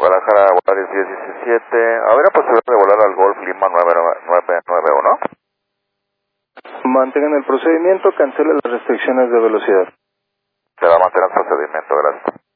Guadalajara, Juárez 1017. ¿Habría posibilidad de volar al Golf Lima 991? Mantengan el procedimiento, cancele las restricciones de velocidad. Se va a mantener el procedimiento, gracias.